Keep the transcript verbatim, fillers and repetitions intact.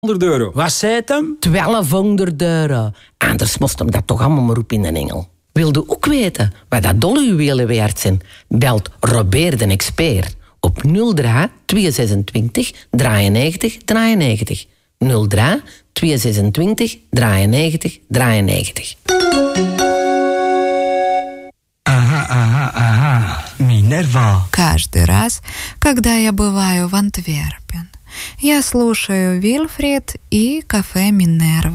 honderd euro. Wat zei het hem? twaalfhonderd euro. Anders moest hem dat toch allemaal maar op in de engel. Wilde ook weten wat dat dollarjuwelen waard zijn? Belt Robert de expert op nul drie tweehonderdzesentwintig drieënnegentig drieënnegentig. nul drie tweehonderdzesentwintig drieënnegentig drieënnegentig. Ага, ага, ага. Минерва. Каждый раз, когда я бываю в Антверпен, я слушаю Вильфред и кафе Минерва.